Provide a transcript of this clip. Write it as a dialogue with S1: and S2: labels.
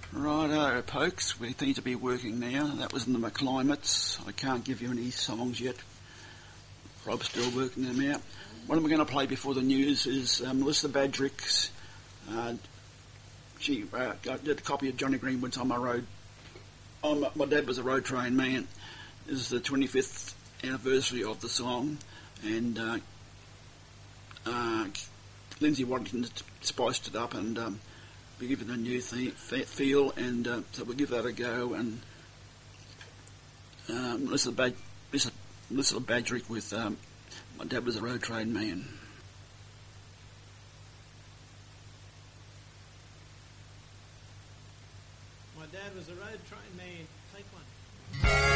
S1: Righto, Pokes. We need to be working now. That was in the McClimates. I can't give you any songs yet. Rob's still working them out. What I'm going to play before the news is Melissa Badrick's. She did a copy of Johnny Greenwood's On My Road. My Dad Was a Road Train Man. This is the 25th anniversary of the song, and Lindsay Waddington spiced it up and we give it a new feel, and so we'll give that a go. And Melissa Badrick with My Dad Was a Road Train Man.
S2: My dad was a road train man. Take one.